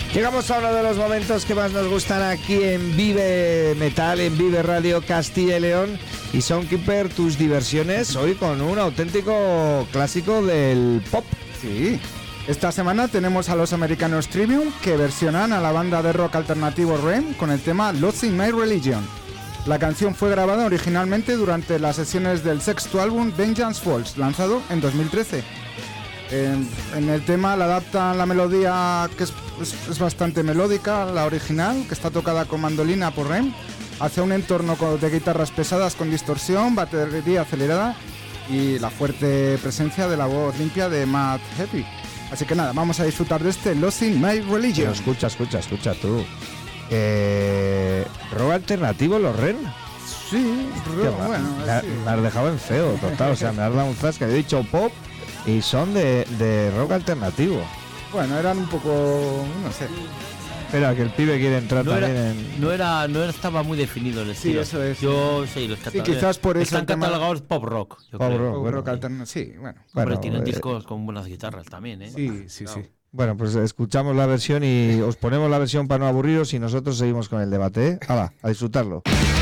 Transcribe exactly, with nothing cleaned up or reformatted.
Llegamos a uno de los momentos que más nos gustan aquí en Vive Metal, en Vive Radio Castilla y León. Y Soundkeeper, tus diversiones hoy con un auténtico clásico del pop. Sí. Esta semana tenemos a los americanos Trivium, que versionan a la banda de rock alternativo R E M con el tema Losing My Religion. La canción fue grabada originalmente durante las sesiones del sexto álbum Vengeance Falls, lanzado en dos mil trece. En, en el tema la adaptan la melodía, que es, es, es bastante melódica, la original, que está tocada con mandolina por R E M, hacia un entorno de guitarras pesadas con distorsión, batería acelerada y la fuerte presencia de la voz limpia de Matt Heafy. Así que nada, vamos a disfrutar de este Losing My Religion. Pero escucha, escucha, escucha tú. Eh, ¿Rock alternativo los R E M? Sí, Hostia, ro- bueno, me, ha- sí. me has dejado en feo, total. O sea, me has dado un zasca. He dicho pop y son de, de rock alternativo. Bueno, eran un poco, no sé. Espera, que el pibe quiere entrar No también era, en... no era, no estaba muy definido el Sí, estilo. eso es. Yo sí, los Sí, quizás por eso están el tema- catalogados pop rock. Yo Pop creo. rock. O bueno, rock sí. alternativo. Sí, bueno. Hombre, Bueno, tienen eh, discos con buenas guitarras también, ¿eh? Sí, sí, sí. Bueno, pues escuchamos la versión y os ponemos la versión para no aburriros y nosotros seguimos con el debate, ¿eh? Hala, a disfrutarlo.